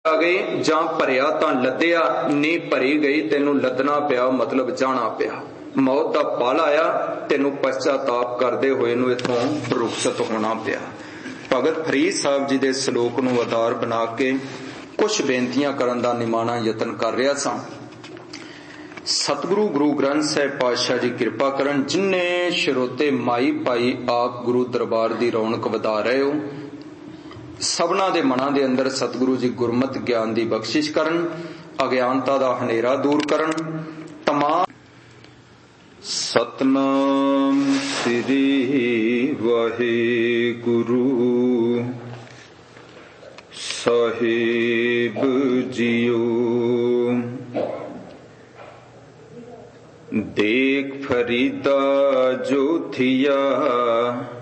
आ गई जां भरिया तां लद्दिया, नी भरी गई तैनू लदना पिया, मतलब जाना पिया। मौत का पल आया, तेनू पश्चाताप करते हुए इथों रुखसत होना पिया। भगत फरीद साहब जी के सलोक नूं आधार बना के कुछ बेनतियां करन दा निमाणा यतन कर रहा सा। सतगुरु गुरु ग्रंथ साहिब पातशाह जी कृपा करन, जिन्ने श्रोते माई पाई आप गुरु दरबार की रौनक वधा रहे हो, सबना दे मनां दे अंदर सतगुरु जी गुरमत ज्ञान की बख्शिश करन, अज्ञानता दा हनेरा दूर करन। तमाम सतनाम श्री वाहिगुरु साहिब जियो। देख फरीदा जो थिया